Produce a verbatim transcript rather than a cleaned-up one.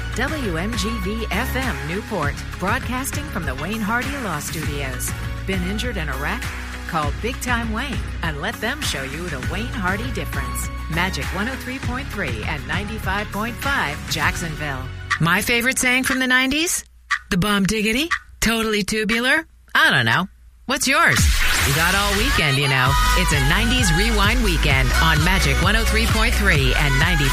W M G V F M Newport, broadcasting from the Wayne Hardy Law Studios. Been injured in a wreck? Call Big Time Wayne and let them show you the Wayne Hardy difference. Magic one oh three point three and ninety-five point five Jacksonville. My favorite saying from the nineties? The bomb diggity? Totally tubular? I don't know. What's yours? You got all weekend, you know. It's a nineties Rewind weekend on Magic one oh three point three and ninety-five.